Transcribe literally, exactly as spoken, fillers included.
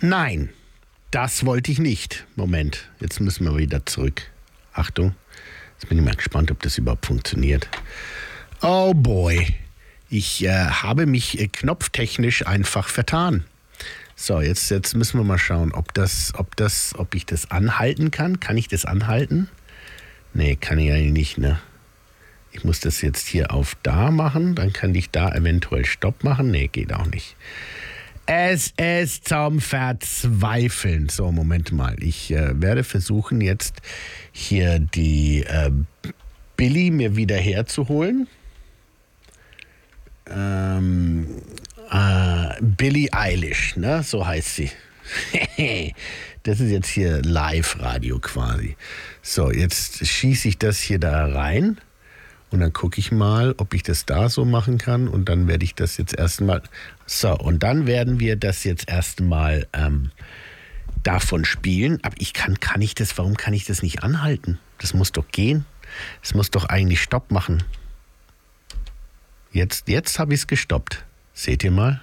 Nein, das wollte ich nicht. Moment, jetzt müssen wir wieder zurück. Achtung, jetzt bin ich mal gespannt, ob das überhaupt funktioniert. Oh boy, ich äh, habe mich äh, knopftechnisch einfach vertan. So, jetzt, jetzt müssen wir mal schauen, ob das, ob das, ob ich das anhalten kann. Kann ich das anhalten? Nee, kann ich eigentlich nicht, ne? Ich muss das jetzt hier auf da machen, dann kann ich da eventuell Stopp machen. Nee, geht auch nicht. Es ist zum Verzweifeln. So, Moment mal. Ich äh, werde versuchen, jetzt hier die äh, Billy mir wieder herzuholen. Ähm, äh, Billie Eilish, ne? So heißt sie. Das ist jetzt hier Live-Radio quasi. So, jetzt schieße ich das hier da rein. Und dann gucke ich mal, ob ich das da so machen kann. Und dann werde ich das jetzt erstmal... So, und dann werden wir das jetzt erstmal ähm, davon spielen. Aber ich kann, kann ich das, warum kann ich das nicht anhalten? Das muss doch gehen. Es muss doch eigentlich Stopp machen. Jetzt, jetzt habe ich es gestoppt. Seht ihr mal?